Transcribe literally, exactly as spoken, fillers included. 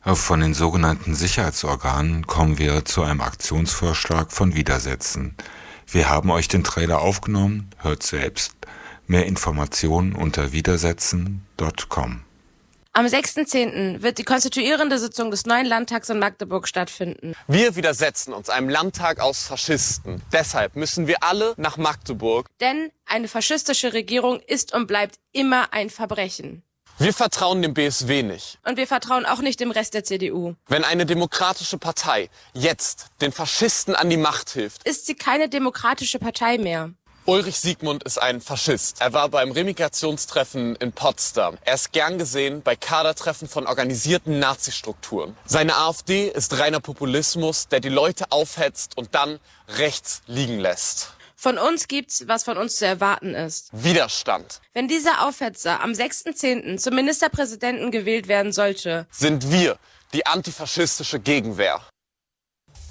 Von den sogenannten Sicherheitsorganen kommen wir zu einem Aktionsvorschlag von Widersätzen. Wir haben euch den Trailer aufgenommen, hört selbst. Mehr Informationen unter widersätzen punkt com. Am sechsten zehnten wird die konstituierende Sitzung des neuen Landtags in Magdeburg stattfinden. Wir widersetzen uns einem Landtag aus Faschisten. Deshalb müssen wir alle nach Magdeburg. Denn eine faschistische Regierung ist und bleibt immer ein Verbrechen. Wir vertrauen dem B S W nicht. Und wir vertrauen auch nicht dem Rest der C D U. Wenn eine demokratische Partei jetzt den Faschisten an die Macht hilft, ist sie keine demokratische Partei mehr. Ulrich Siegmund ist ein Faschist. Er war beim Remigrationstreffen in Potsdam. Er ist gern gesehen bei Kadertreffen von organisierten Nazi-Strukturen. Seine AfD ist reiner Populismus, der die Leute aufhetzt und dann rechts liegen lässt. Von uns gibt's, was von uns zu erwarten ist. Widerstand. Wenn dieser Aufhetzer am sechsten zehnten zum Ministerpräsidenten gewählt werden sollte, sind wir die antifaschistische Gegenwehr.